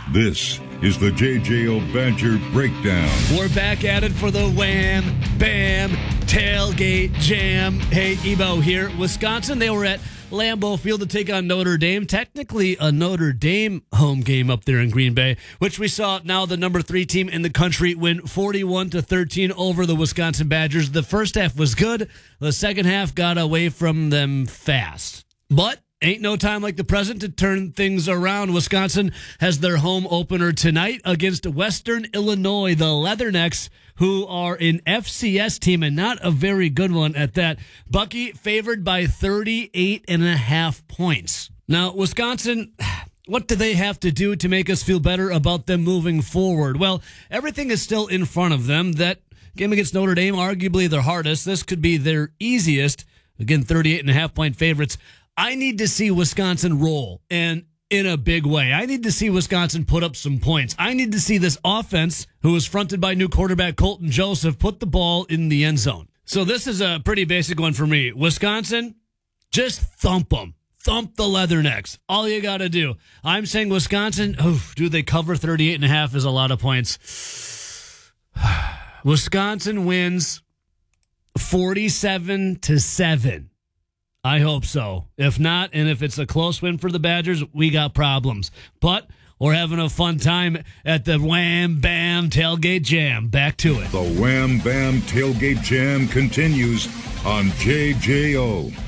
This is the JJO Badger Breakdown. We're back at it for the Wham, Bam, Tailgate Jam. Hey, Ebo here. Wisconsin, they were at Lambeau Field to take on Notre Dame. Technically a Notre Dame home game up there in Green Bay, which we saw now the number 3 team in the country win 41-13 over the Wisconsin Badgers. The first half was good. The second half got away from them fast. But ain't no time like the present to turn things around. Wisconsin has their home opener tonight against Western Illinois, the Leathernecks, who are an FCS team and not a very good one at that. Bucky favored by 38.5 points. Now, Wisconsin, what do they have to do to make us feel better about them moving forward? Well, everything is still in front of them. That game against Notre Dame, arguably their hardest. This could be their easiest. Again, 38.5 point favorites. I need to see Wisconsin roll, and in a big way. I need to see Wisconsin put up some points. I need to see this offense, who is fronted by new quarterback Colton Joseph, put the ball in the end zone. So this is a pretty basic one for me. Wisconsin, just thump them. Thump the Leathernecks. All you got to do. I'm saying Wisconsin, do they cover 38.5 is a lot of points. Wisconsin wins 47-7. I hope so. If not, and if it's a close win for the Badgers, we got problems. But we're having a fun time at the Wham Bam Tailgate Jam. Back to it. The Wham Bam Tailgate Jam continues on JJO.